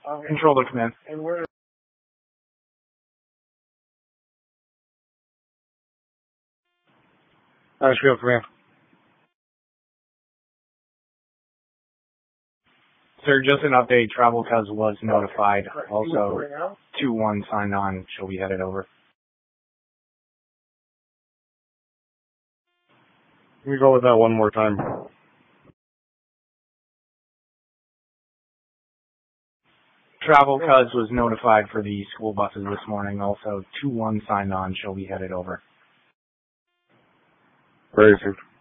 Controller command. Field command. Sir, just an update. Travel Cuz was notified. Also, 2-1 signed on. She'll be headed over. Can we go with that one more time? Travel Cuz was notified for the school buses this morning. Also, 2-1 signed on. She'll be headed over. Very good.